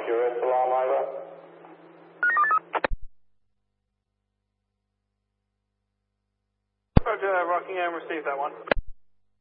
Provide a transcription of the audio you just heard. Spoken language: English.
Roger, it's alarm over. Roger, Rockingham, receive that one.